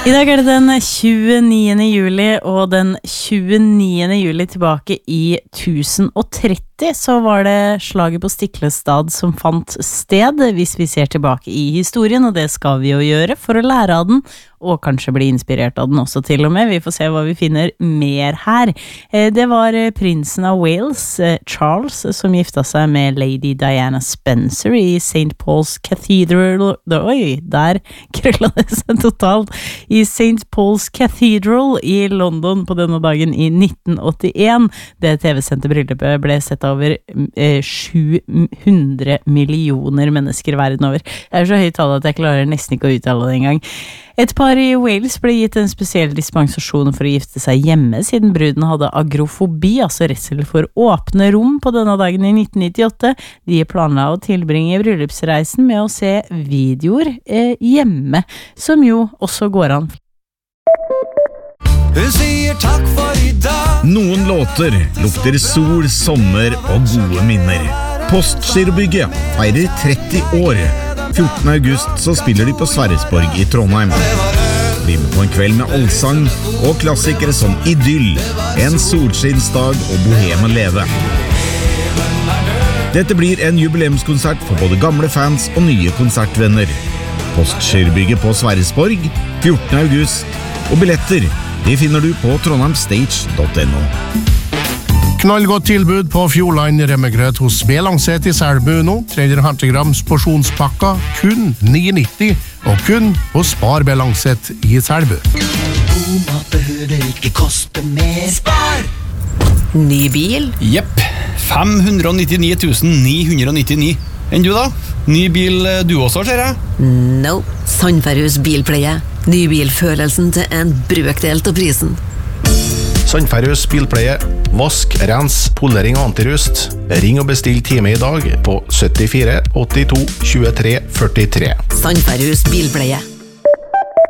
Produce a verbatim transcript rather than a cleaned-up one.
I dag er det den tjueniende juli, og den tjueniende juli tilbake i tusen og tretti så var det slaget på Stiklestad som fant sted, hvis vi ser tilbake i historien, og det skal vi jo gjøre for å lære av den, og kanskje bli inspirert av den også til og med. Vi får se hva vi finner mer her. Det var prinsen av Wales, Charles, som gifta seg med Lady Diana Spencer i Saint Paul's Cathedral. Oi, der krøllet det seg totalt. I Saint Paul's Cathedral i London på denne dagen i nitten åttien. Det T V-sendte bryllupet ble sett over eh, sju hundre millioner mennesker verden over. Det er så høyt tall at jeg klarer nesten ikke å uttale det engang. Et par i Wales ble gitt en spesiell dispensasjon for å gifte seg hjemme, siden bruden hadde agrofobi, altså redsel for åpne rom på denne dagen i nitten nittiåtte. De planla å tilbringe bryllupsreisen med å se videoer eh, hjemme, som jo også går an. Hun sier takk for i dag. Noen låter lukter sol, sommer og gode minner. Postgirobygget feirer tretti år. fjortende august så spiller de på Sverresborg i Trondheim. Bli med på en kveld med allsang og klassikere som Idyll, En solskinnsdag og Boheme leve. Dette blir en jubileumskonsert for både gamle fans og nye konsertvenner. Postgirobygget på Sverresborg fjortende august, og billetter de finner du på trondheimstage punktum no. Knallgodt tilbud på Fjordline remmegrøt hos B. Langset i Selbu nå. tre hundre grams porsjonspakka, kun ni nitti, og kun hos Spar B. Langset i Selbu. God mat behøver ikke koste mer. Spar! Ny bil? Jepp, fem hundre nittioni tusen ni hundre nittini. Enn du da? Ny bil du også, ser jeg? No, Sandferhus bilpleie. Ny bilfølelsen til en brøkdel av prisen. Sandferhus bilpleie, vask, rens, polering og antirust. Ring og bestill time i dag på syttifire åttito tjuetre førtitre. Sandferhus bilpleie.